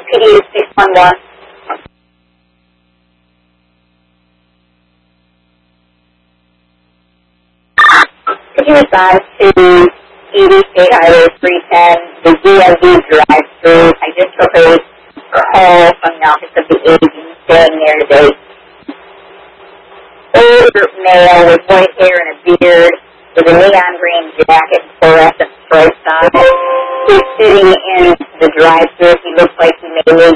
PD 611. Could you advise to PD State Highway 310, the DMV drive-through? I just took a call from the office of the agent staying there today. Older male with white hair and a beard with a neon green jacket and fluorescent stripes on it. He's sitting in the drive-through. He looks like he may need